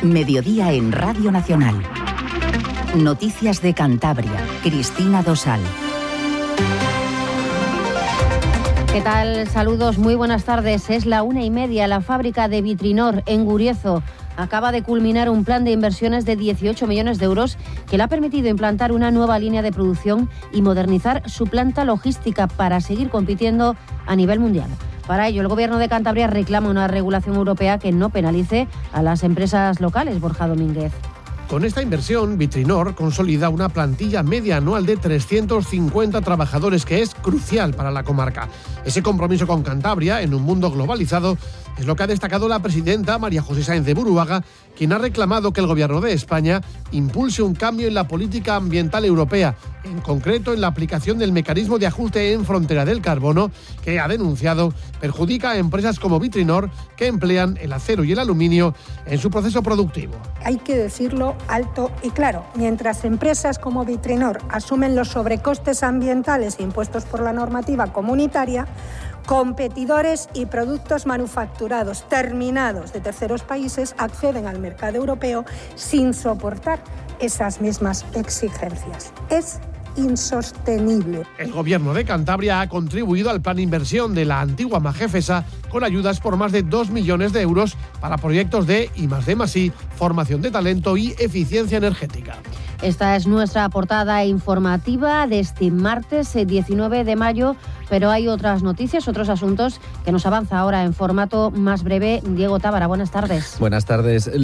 Mediodía en Radio Nacional. Noticias de Cantabria. Cristina Dosal. ¿Qué tal? Saludos, muy buenas tardes. Es la 1:30. La fábrica de Vitrinor en Guriezo acaba de culminar un plan de inversiones de 18 millones de euros que le ha permitido implantar una nueva línea de producción y modernizar su planta logística para seguir compitiendo a nivel mundial. Para ello, el Gobierno de Cantabria reclama una regulación europea que no penalice a las empresas locales. Borja Domínguez. Con esta inversión, Vitrinor consolida una plantilla media anual de 350 trabajadores que es crucial para la comarca. Ese compromiso con Cantabria, en un mundo globalizado, es lo que ha destacado la presidenta María José Sáenz de Buruaga, quien ha reclamado que el Gobierno de España impulse un cambio en la política ambiental europea, en concreto en la aplicación del mecanismo de ajuste en frontera del carbono, que ha denunciado perjudica a empresas como Vitrinor, que emplean el acero y el aluminio en su proceso productivo. Hay que decirlo alto y claro, mientras empresas como Vitrinor asumen los sobrecostes ambientales impuestos por la normativa comunitaria, competidores y productos manufacturados terminados de terceros países acceden al mercado europeo sin soportar esas mismas exigencias. Es insostenible. El Gobierno de Cantabria ha contribuido al plan de inversión de la antigua Magefesa con ayudas por más de 2 millones de euros para proyectos de I+D+I, formación de talento y eficiencia energética. Esta es nuestra portada informativa de este martes 19 de mayo, pero hay otras noticias, otros asuntos que nos avanza ahora en formato más breve. Diego Tábara, buenas tardes. Buenas tardes.